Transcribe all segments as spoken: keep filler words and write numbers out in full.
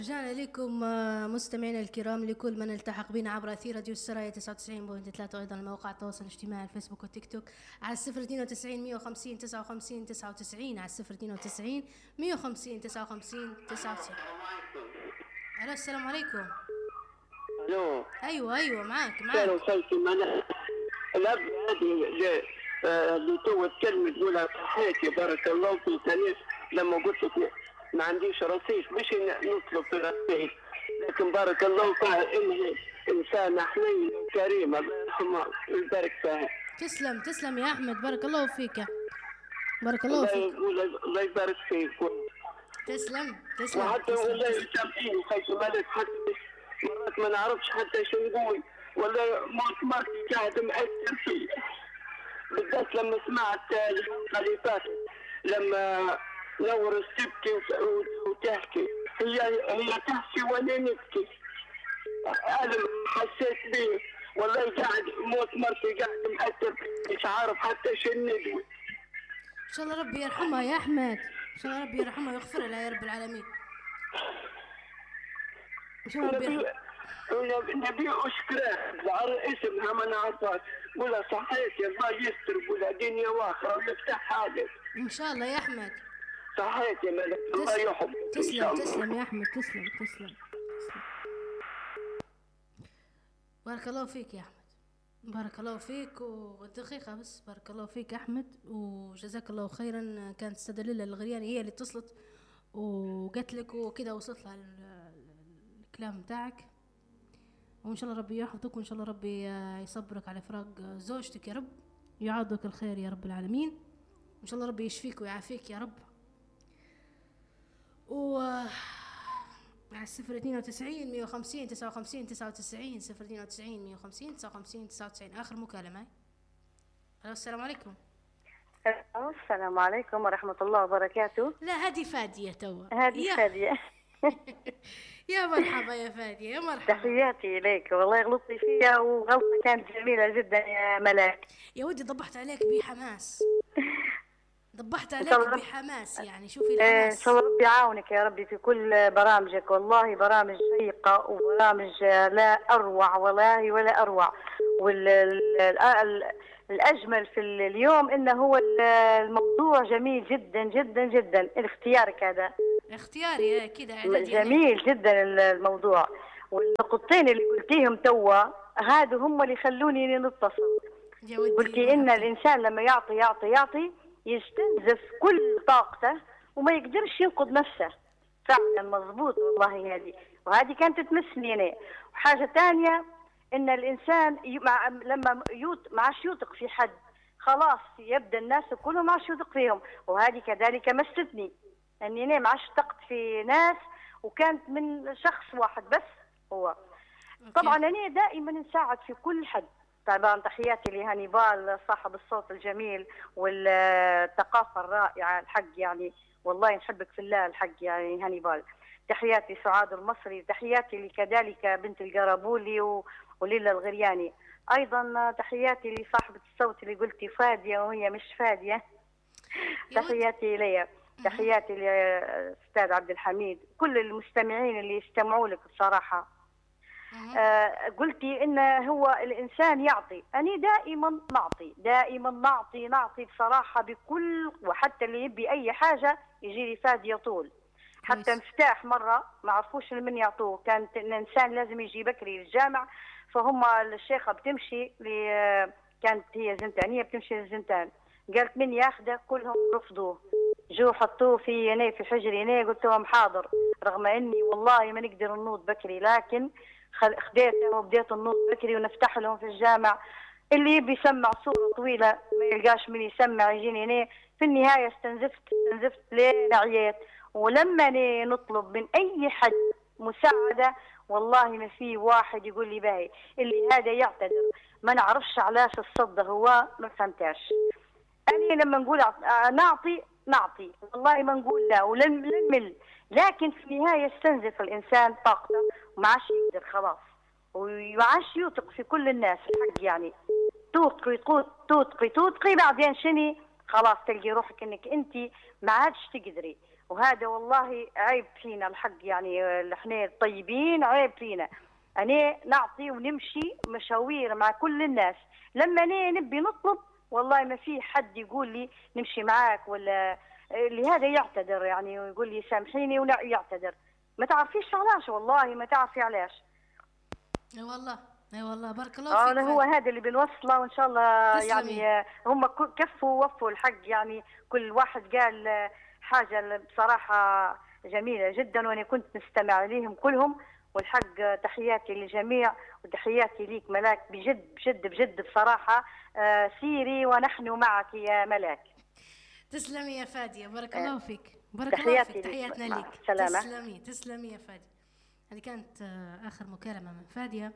رجعنا لكم آه، مستمعينا الكرام، لكل من التحق بنا عبر أثير راديو السرايا تسعة وتسعين فاصلة ثلاثة، وأيضا مواقع التواصل الاجتماعي الفيسبوك والتيك توك على الصفر اثنين وتسعين مية وخمسين تسعة وخمسين تسعة وتسعين، على الصفر اثنين وتسعين مية وخمسين تسعة وخمسين تسعة وتسعين. ألو، السلام عليكم. الو. أيوة أيوة معاك معاك. كانوا خلفي منع الأب هذه اللي آه، اللي تو تكلم تقولها صحيتي بارك الله فيك. أنا لما قلت لك ما عنديش رصيد مش نطلب في رصيد، لكن بارك الله فيها إنها إنسانة حنينة كريمة الله يرحمها ويبارك فيها. تسلم تسلم يا أحمد، بارك الله فيك. بارك الله فيك. الله يبارك فيك. تسلم تسلم. وحتى والله يسامحيني خايف مالك، حتى مرات ما نعرفش حتى شو نقول، ولا موت مرتي قاعد مأثر فيه، بالذات لما سمعت الحلقة اللي فاتت لما نورس تبكي وتحكي، هي هي تحكي وانا نبكي. ألم حسيت بيه والله، قاعد موت مرتي قاعد مأثر فيه، مش عارف حتى شو ندوي. إن شاء الله ربي يرحمها يا أحمد، إن شاء الله ربي يرحمها ويغفر لها يا رب العالمين. إن شاء الله ربي يرحمها. نبي أشكره على اسمها ما نعرفهاش، قولها صحيت يا الله يستر، قولها دنيا واخرة ويفتح حاجة. إن شاء الله يا أحمد. صحيت يا ملك، الله يحفظك. تسلم تسلم يا أحمد، تسلم تسلم تسلم. بارك الله فيك يا أحمد، بارك الله فيك. ودقيقة بس، بارك الله فيك يا أحمد وجزاك الله خيرا. كانت السيدة ليلى الغرياني هي اللي اتصلت وقالت لك وكذا، وصلت لها الكلام متاعك. وإن شاء الله ربي يحفظك، وإن شاء الله ربي يصبرك على فراق زوجتك يا رب، يعوضك الخير يا رب العالمين. وإن شاء الله ربي يشفيك ويعافيك يا رب. و على الصفر اثنين وتسعين مية وخمسين تسعة وخمسين تسعة وتسعين، صفر اثنين وتسعين مية وخمسين تسعة وخمسين تسعة وتسعين. آخر مكالمة. ألو، السلام عليكم. السلام عليكم ورحمة الله وبركاته. لا هذه فادية توا، هذه فادية. يا مرحبا يا فادية، يا مرحبا. تحياتي إليك، والله غلطتي فيها وغلطة كانت جميلة جدا يا ملاك. يا ودي ضبحت عليك بحماس، ضبحت عليك بحماس، يعني شوفي الحماس. إن شاء الله ربي يعاونك يا ربي في كل برامجك، والله برامج شيقة وبرامج لا أروع والله ولا أروع. والأجمل في اليوم إنه هو الموضوع جميل جدا جدا جدا. اختيارك هذا اختياري كده جميل جدا الموضوع، والنقطتين اللي قلتيهم توا هادو هم اللي خلوني نتصل. قلتي إن الإنسان لما يعطي يعطي يعطي يستنزف كل طاقته وما يقدرش ينقذ نفسه. فعلا مضبوط والله هذه، وهذه كانت تمسني أنا. وحاجة ثانية إن الإنسان مع لما يوت ما عادش يوثق في حد، خلاص يبدأ الناس كلهم ما عادش يوثق فيهم. وهذه كذلك مستني أني أنا ما عادش ثقت في ناس، وكانت من شخص واحد بس هو. طبعا أنا دائما نساعد في كل حد. طبعا تحياتي لهانيبال صاحب الصوت الجميل والثقافة الرائعة الحق، يعني والله نحبك في الله الحق يعني هانيبال. تحياتي سعاد المصري، تحياتي كذلك بنت القرابولي وليلى الغرياني. أيضا تحياتي لصاحبة الصوت اللي قلتي فادية وهي مش فادية. تحياتي ليا، تحياتي لأستاذ عبد الحميد، كل المستمعين اللي يستمعوا لك بصراحة. آه قلتي إن هو الإنسان يعطي، أنا دائما نعطي دائما نعطي نعطي بصراحة بكل، وحتى اللي يبي أي حاجة يجي لي فادية طول. حتى مفتاح مرة ما عرفوش من يعطوه، كانت الإنسان لازم يجي بكري للجامع، فهم الشيخة بتمشي ل... كانت هي زنتانية بتمشي للزنتان، قالت من ياخده، كلهم رفضوه، جو حطوه في يني في حجري يني. قلت لهم حاضر، رغم إني والله ما نقدر ننوض بكري، لكن خديته وبديت النوض بكري ونفتح لهم في الجامع. اللي يبي يسمع صورة طويلة ما يلقاش من يسمع يجيني هنا. في النهاية استنزفت استنزفت لين عييت. ولما نطلب من أي حد مساعدة والله ما في واحد يقول لي باهي، اللي هذا يعتذر ما نعرفش علاش الصد هو ما فهمتاش. أنا لما نقول نعطي نعطي والله ما نقول لا ولن نمل، لكن في النهاية يستنزف الإنسان طاقته وما عادش يقدر خلاص، وما عادش يوثق في كل الناس الحق. يعني توثقي توثقي توثقي بعدين شني خلاص تلقي روحك انك انت ما عادش تقدري. وهذا والله عيب فينا الحق، يعني احنا الطيبين عيب فينا. أنا نعطي ونمشي مشاوير مع كل الناس، لما أنا نبي نطلب والله ما في حد يقول لي نمشي معاك، ولا لهذا يعتذر يعني ويقول لي سامحيني ويعتذر. ما تعرفيش علاش، والله ما تعرفي علاش. اي والله اي والله بارك الله فيك. اه هو هذا اللي بنوصله، وان شاء الله يعني هم كفوا ووفوا الحق، يعني كل واحد قال حاجه بصراحه جميله جدا، وانا كنت نستمع ليهم كلهم. والحق تحياتي للجميع وتحياتي ليك ملاك، بجد بجد بجد بصراحه. آه سيري ونحن معك يا ملاك. تسلمي يا فاديه، بارك الله فيك. بارك الله فيك، تحياتنا لك. سلامة. تسلمي تسلمي يا فاديه. هذه كانت آخر مكالمة من فادية.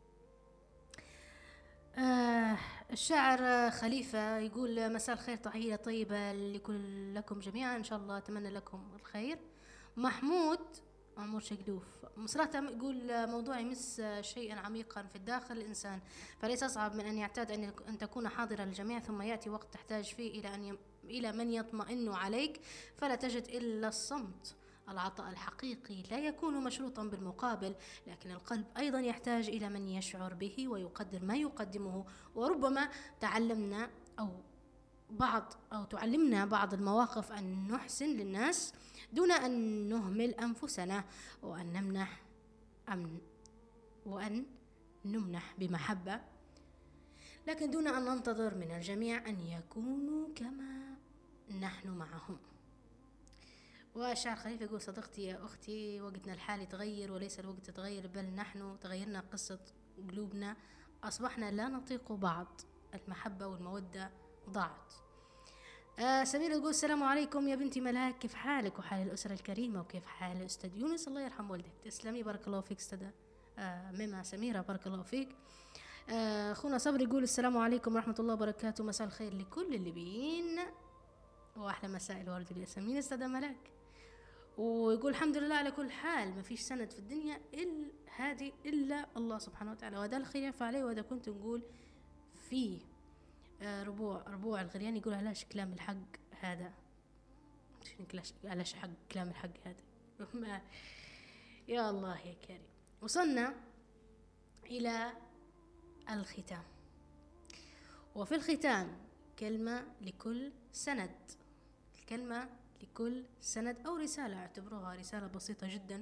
آه الشاعر خليفة يقول مساء الخير، تحية طيبة لكل لكم جميعا، إن شاء الله أتمنى لكم الخير. محمود عمر شقلوف صراحة يقول موضوع يمس شيئا عميقا في الداخل الإنسان، فليس أصعب من أن يعتاد أن أن تكون حاضرا للجميع، ثم يأتي وقت تحتاج فيه إلى أن ي... إلى من يطمئن عليك، فلا تجد إلا الصمت. العطاء الحقيقي لا يكون مشروطا بالمقابل، لكن القلب أيضا يحتاج إلى من يشعر به ويقدر ما يقدمه. وربما تعلمنا أو بعض أو تعلمنا بعض المواقف أن نحسن للناس دون أن نهمل أنفسنا، وأن نمنح أمن وأن نمنح بمحبة، لكن دون أن ننتظر من الجميع أن يكونوا كما نحن معهم. وشاعر خليفة يقول صديقتي يا أختي، وقتنا الحالي تغير وليس الوقت تغير، بل نحن تغيرنا قصة قلوبنا، أصبحنا لا نطيق بعض، المحبة والمودة ضاعت. آه سميرة تقول السلام عليكم يا بنتي ملاك، كيف حالك وحال الأسرة الكريمة وكيف حال أستاذ يونس، الله يرحم والدك. تسلمي بارك الله فيك أستاذة آه ميمة سميرة، بارك الله فيك. آه أخونا صبري يقول السلام عليكم ورحمة الله وبركاته، مساء الخير لكل الليبيين وأحلى مساء الورد والياسمين أستاذة ملاك. ويقول الحمد لله على كل حال، ما فيش سند في الدنيا إلا هذه إلا الله سبحانه وتعالى، وهذا الخلاف عليه. وهذا كنت نقول فيه آه ربوع ربوع الغرياني يقول علاش كلام الحق هذا، علاش حق كلام الحق هذا. يا الله يا كريم. وصلنا إلى الختام، وفي الختام كلمة لكل سند، الكلمة لكل سند أو رسالة، اعتبروها رسالة بسيطة جدا.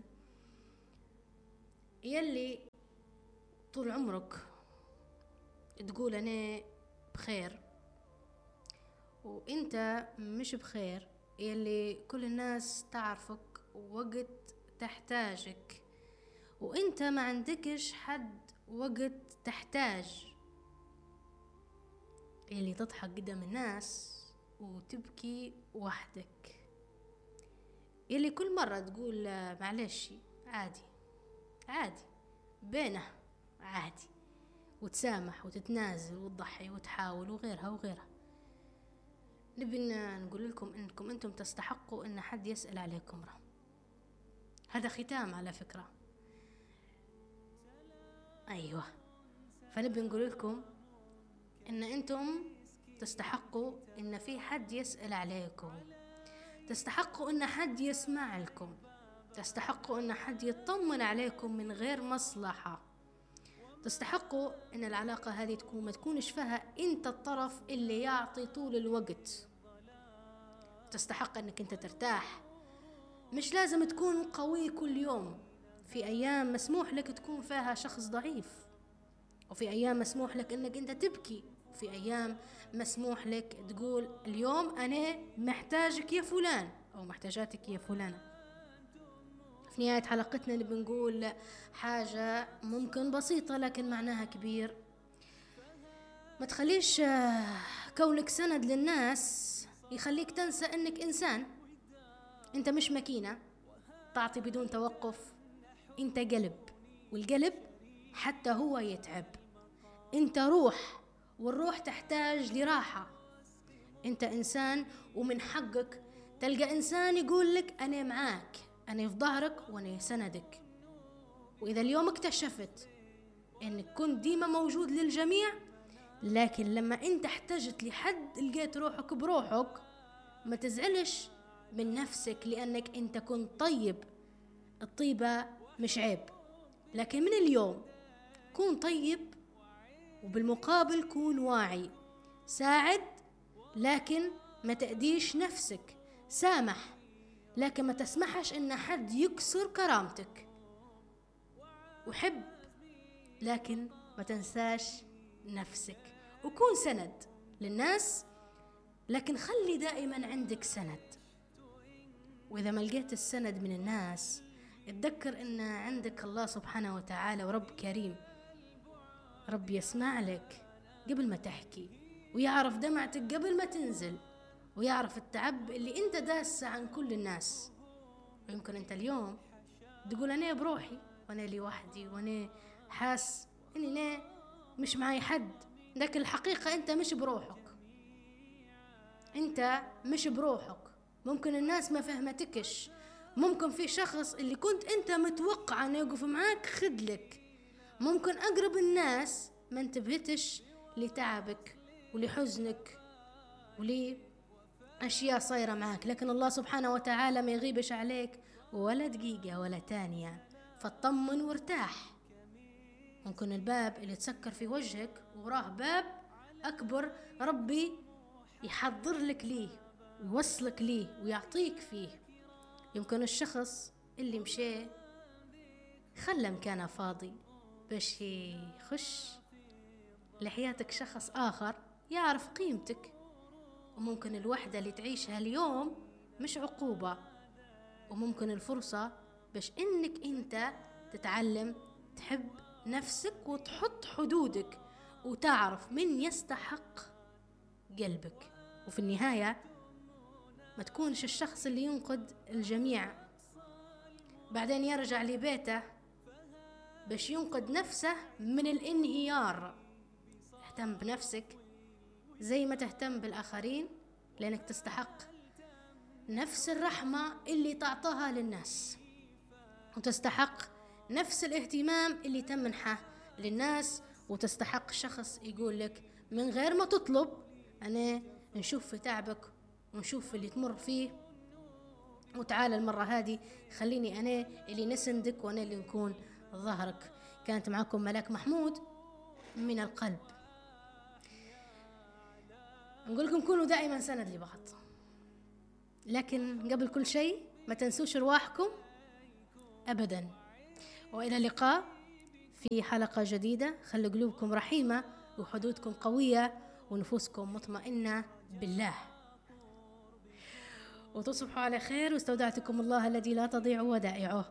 يلي طول عمرك تقول أنا بخير وإنت مش بخير، يلي كل الناس تعرفك وقت تحتاجك وإنت ما عندكش حد وقت تحتاج، يلي تضحك قدام الناس وتبكي وحدك، يلي كل مرة تقول معلش عادي عادي بينه عادي، وتسامح وتتنازل وتضحي وتحاول وغيرها وغيرها. نبي نقول لكم انكم انتم تستحقوا ان حد يسأل عليكم. راه هذا ختام على فكرة، ايوه. فنبي نقول لكم ان انتم تستحقوا ان في حد يسأل عليكم، تستحقوا ان حد يسمع لكم، تستحقوا ان حد يطمن عليكم من غير مصلحة، تستحقوا ان العلاقة هذه تكون ما تكونش فيها انت الطرف اللي يعطي طول الوقت، تستحق انك انت ترتاح. مش لازم تكون قوي كل يوم، في ايام مسموح لك تكون فيها شخص ضعيف، وفي ايام مسموح لك انك انت تبكي، وفي ايام مسموح لك تقول اليوم انا محتاجك يا فلان او محتاجاتك يا فلانة. في نهاية حلقتنا نبي نقول حاجة ممكن بسيطة لكن معناها كبير. ما تخليش كونك سند للناس يخليك تنسى انك انسان، انت مش ماكينة تعطي بدون توقف، انت قلب، والقلب حتى هو يتعب، انت روح والروح تحتاج لراحة، انت انسان ومن حقك تلقى انسان يقول لك انا معاك، أنا في ظهرك وأنا سندك. وإذا اليوم اكتشفت أنك كنت ديما موجود للجميع، لكن لما أنت احتجت لحد لقيت روحك بروحك، ما تزعلش من نفسك لأنك أنت كنت طيب. الطيبة مش عيب، لكن من اليوم كون طيب، وبالمقابل كون واعي. ساعد لكن ما تأذيش نفسك. سامح لكن ما تسمحش إن حد يكسر كرامتك. وحب لكن ما تنساش نفسك. وكون سند للناس، لكن خلي دائما عندك سند. وإذا ما لقيت السند من الناس، اتذكر إن عندك الله سبحانه وتعالى، ورب كريم، رب يسمع لك قبل ما تحكي، ويعرف دمعتك قبل ما تنزل، ويعرف التعب اللي انت داسه عن كل الناس. ويمكن انت اليوم تقول انا بروحي وانا لي وحدي وانا حاس اني انا مش معي حد، لكن الحقيقة انت مش بروحك. انت مش بروحك. ممكن الناس ما فهمتكش، ممكن في شخص اللي كنت انت متوقع انه يقف معاك خدلك، ممكن اقرب الناس ما انتبهتش لتعبك ولحزنك ولأشياء صايرة معاك، لكن الله سبحانه وتعالى ما يغيبش عليك ولا دقيقة ولا تانية. فاطمن وارتاح. ممكن الباب اللي تسكر في وجهك وراه باب أكبر ربي يحضر لك ليه ويوصلك ليه ويعطيك فيه. يمكن الشخص اللي مشي خلى مكانه فاضي باش يخش لحياتك شخص آخر يعرف قيمتك. وممكن الوحدة اللي تعيشها اليوم مش عقوبة، وممكن الفرصة باش إنك أنت تتعلم تحب نفسك وتحط حدودك وتعرف من يستحق قلبك. وفي النهاية ما تكونش الشخص اللي ينقد الجميع بعدين يرجع لبيته باش ينقد نفسه من الانهيار. اهتم بنفسك زي ما تهتم بالآخرين، لأنك تستحق نفس الرحمة اللي تعطاها للناس، وتستحق نفس الاهتمام اللي تمنحه للناس، وتستحق شخص يقول لك من غير ما تطلب أنا نشوف في تعبك ونشوف في اللي تمر فيه، وتعال المرة هذه خليني أنا اللي نسندك وأنا اللي نكون ظهرك. كانت معكم ملاك محمود من القلب. نقول لكم كونوا دائما سند لبعض، لكن قبل كل شيء ما تنسوش رواحكم أبدا. وإلى اللقاء في حلقة جديدة. خلوا قلوبكم رحيمة وحدودكم قوية ونفوسكم مطمئنة بالله، وتصبحوا على خير. واستودعتكم الله الذي لا تضيع ودائعه.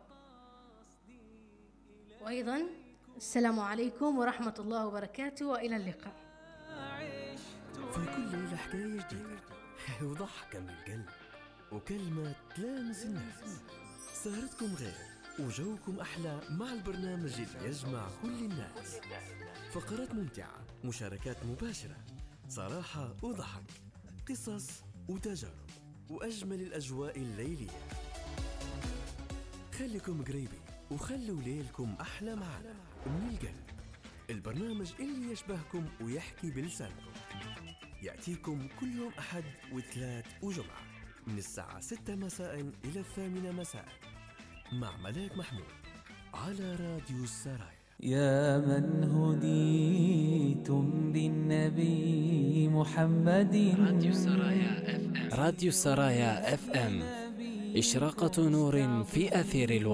وأيضا السلام عليكم ورحمة الله وبركاته، وإلى اللقاء. في كل ليلة حكاية جديدة وضحكة من القلب وكلمة تلامس النفس. سهرتكم غير وجوكم أحلى مع البرنامج اللي يجمع كل الناس. فقرات ممتعة، مشاركات مباشرة، صراحة وضحك، قصص وتجارب، وأجمل الأجواء الليلية. خليكم قريبين وخلوا ليلكم أحلى معنا من القلب. البرنامج اللي يشبهكم ويحكي بلسانكم يأتيكم كل يوم أحد وثلاث وجمعة من الساعة ستة مساء إلى الثامنة مساء مع ملاك محمود على راديو السرايا. يا من هديتم بالنبي محمد. راديو السرايا اف ام. راديو السرايا اف ام، إشراقة نور في أثير الوطن.